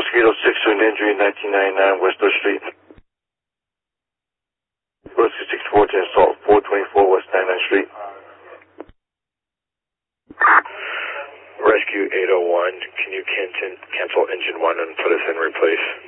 Rescue 806 to an injury 1999 West 3rd Street. Rescue 64 to assault 424 West 99th Street. Rescue 801, can you cancel engine 1 and put us in replace?